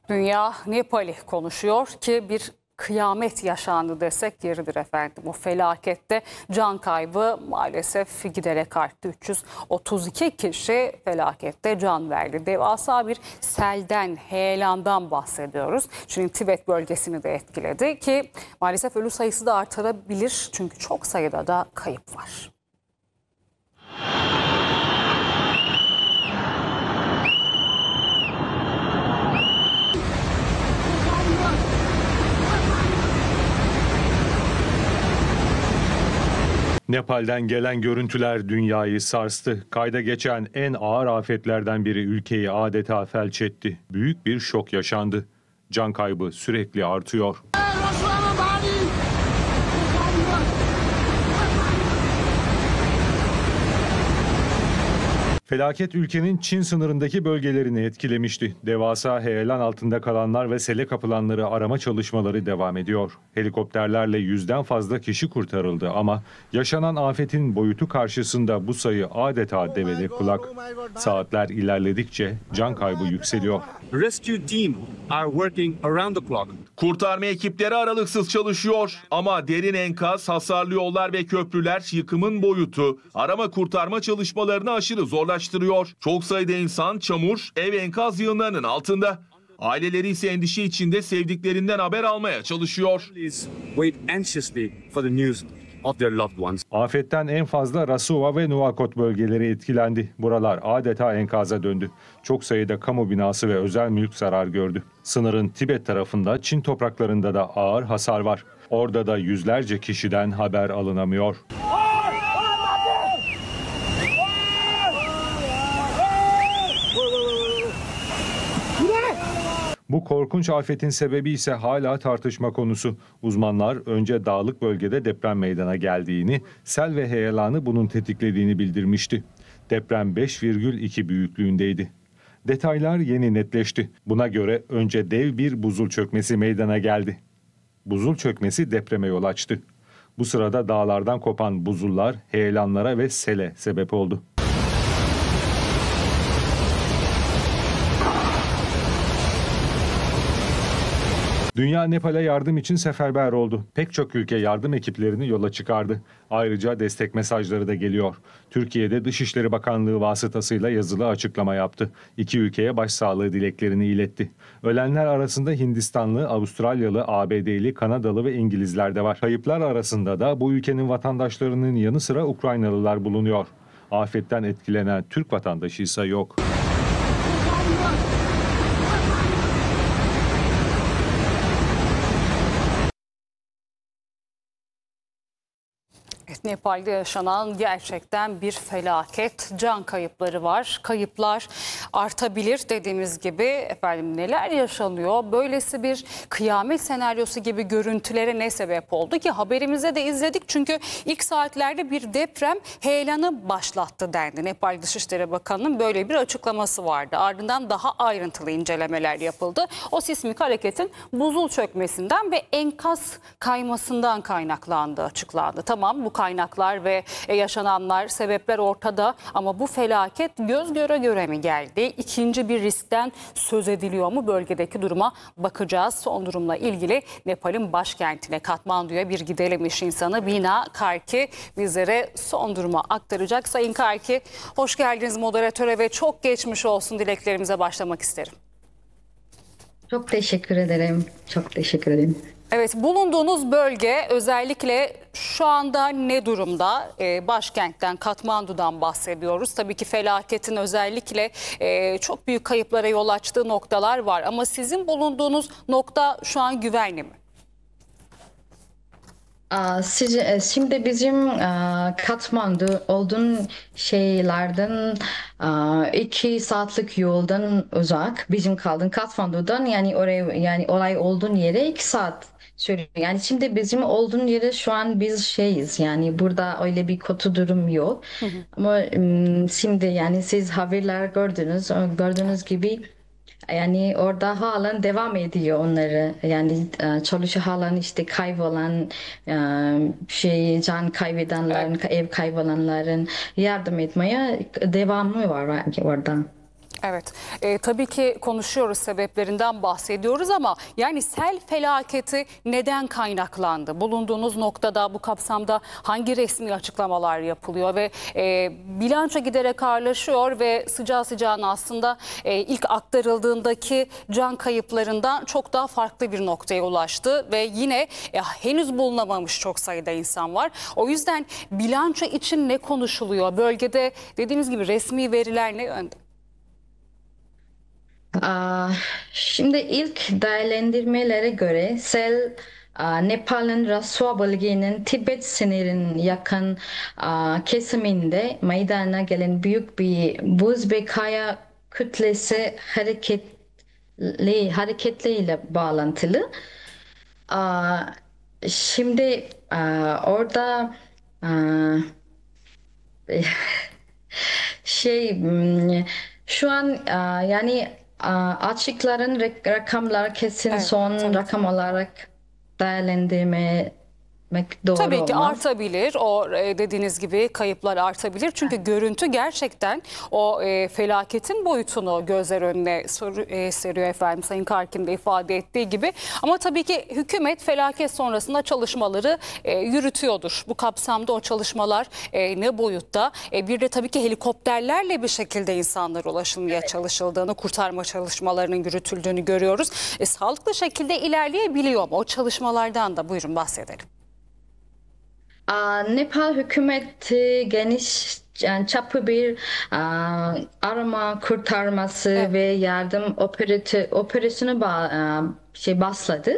Dünya Nepal'i konuşuyor ki bir kıyamet yaşandı desek yeridir efendim. O felakette can kaybı maalesef giderek arttı. 332 kişi felakette can verdi. Devasa bir selden, heyelandan bahsediyoruz. Şimdi Tibet bölgesini de etkiledi ki maalesef ölü sayısı da artabilir. Çünkü çok sayıda da kayıp var. Nepal'den gelen görüntüler dünyayı sarstı. Kayda geçen en ağır afetlerden biri ülkeyi adeta felç etti. Büyük bir şok yaşandı. Can kaybı sürekli artıyor. Felaket ülkenin Çin sınırındaki bölgelerini etkilemişti. Devasa heyelan altında kalanlar ve sele kapılanları arama çalışmaları devam ediyor. Helikopterlerle 100'den fazla kişi kurtarıldı ama yaşanan afetin boyutu karşısında bu sayı adeta devede kulak. Saatler ilerledikçe can kaybı yükseliyor. Rescue team are working around the clock. Kurtarma ekipleri aralıksız çalışıyor ama derin enkaz, hasarlı yollar ve köprüler yıkımın boyutu arama kurtarma çalışmalarını aşırı zorlaştırıyor. Çok sayıda insan çamur, ev enkaz yığınlarının altında. Aileleri ise endişe içinde sevdiklerinden haber almaya çalışıyor. Please wait anxiously for the news of their loved ones. Afetten en fazla Rasuva ve Nuwakot bölgeleri etkilendi. Buralar adeta enkaza döndü. Çok sayıda kamu binası ve özel mülk zarar gördü. Sınırın Tibet tarafında Çin topraklarında da ağır hasar var. Orada da yüzlerce kişiden haber alınamıyor. Bu korkunç afetin sebebi ise hala tartışma konusu. Uzmanlar önce dağlık bölgede deprem meydana geldiğini, sel ve heyelanı bunun tetiklediğini bildirmişti. Deprem 5,2 büyüklüğündeydi. Detaylar yeni netleşti. Buna göre önce dev bir buzul çökmesi meydana geldi. Buzul çökmesi depreme yol açtı. Bu sırada dağlardan kopan buzullar heyelanlara ve sele sebep oldu. Dünya Nepal'e yardım için seferber oldu. Pek çok ülke yardım ekiplerini yola çıkardı. Ayrıca destek mesajları da geliyor. Türkiye'de Dışişleri Bakanlığı vasıtasıyla yazılı açıklama yaptı. İki ülkeye başsağlığı dileklerini iletti. Ölenler arasında Hindistanlı, Avustralyalı, ABD'li, Kanadalı ve İngilizler de var. Kayıplar arasında da bu ülkenin vatandaşlarının yanı sıra Ukraynalılar bulunuyor. Afetten etkilenen Türk vatandaşı ise yok. Nepal'de yaşanan gerçekten bir felaket. Can kayıpları var. Kayıplar artabilir dediğimiz gibi. Efendim neler yaşanıyor? Böylesi bir kıyamet senaryosu gibi görüntülere ne sebep oldu ki? Haberimize de izledik çünkü ilk saatlerde bir deprem heyelanı başlattı dendi. Nepal Dışişleri Bakanı'nın böyle bir açıklaması vardı. Ardından daha ayrıntılı incelemeler yapıldı. O sismik hareketin buzul çökmesinden ve enkaz kaymasından kaynaklandığı açıklandı. Tamam, bu kaynaklar ve yaşananlar, sebepler ortada ama bu felaket göz göre göre mi geldi? İkinci bir riskten söz ediliyor mu? Bölgedeki duruma bakacağız. Son durumla ilgili Nepal'in başkentine Katmandu'ya bir gidelim iş insanı Bina Karki bizlere son durumu aktaracak. Sayın Karki, hoş geldiniz moderatöre ve çok geçmiş olsun dileklerimize başlamak isterim. Çok teşekkür ederim. Çok teşekkür ederim. Evet, bulunduğunuz bölge özellikle şu anda ne durumda? Başkentten, Katmandu'dan bahsediyoruz. Tabii ki felaketin özellikle çok büyük kayıplara yol açtığı noktalar var. Ama sizin bulunduğunuz nokta şu an güvenli mi? Şimdi bizim Katmandu olduğun şeylerden 2 saatlik yoldan uzak. Bizim kaldığın Katmandu'dan yani oraya yani olay olduğun yere 2 saat sürüyor. Yani şimdi bizim olduğun yere şu an biz şeyiz yani burada öyle bir kötü durum yok. Ama şimdi yani siz haberler gördüğünüz gibi yani orada halen devam ediyor onları yani çalışıyor halen işte kaybolan can kaybedenlerin ev kaybolanların yardım etmeye devamı var orada. Evet, tabii ki konuşuyoruz, sebeplerinden bahsediyoruz ama yani sel felaketi neden kaynaklandı? Bulunduğunuz noktada bu kapsamda hangi resmi açıklamalar yapılıyor ve bilanço giderek ağırlaşıyor ve sıcağı sıcağına aslında ilk aktarıldığındaki can kayıplarından çok daha farklı bir noktaya ulaştı ve yine henüz bulunamamış çok sayıda insan var. O yüzden bilanço için ne konuşuluyor? Bölgede dediğimiz gibi resmi veriler ne yönde? Şimdi ilk değerlendirmelere göre sel Nepal'in Rasua bölgenin Tibet sınırının yakın kesiminde meydana gelen büyük bir buz ve kaya kütlesi hareketliyle bağlantılı. Şimdi orada şu an yani açıkların rakamlar kesin Evet, son tabii. rakam olarak değerlendirmek doğru Tabii ki olmaz. artabilir. O dediğiniz gibi kayıplar artabilir. Çünkü görüntü gerçekten o felaketin boyutunu gözler önüne seriyor efendim. Sayın Karkin de ifade ettiği gibi. Ama tabii ki hükümet felaket sonrasında çalışmaları yürütüyordur. Bu kapsamda o çalışmalar ne boyutta? Bir de tabii ki helikopterlerle bir şekilde insanlara ulaşılmaya çalışıldığını, kurtarma çalışmalarının yürütüldüğünü görüyoruz. Sağlıklı şekilde ilerleyebiliyor mu? O çalışmalardan da buyurun bahsedelim. Nepal hükümeti geniş çapı bir arama kurtarması ve yardım operasyonu başladı.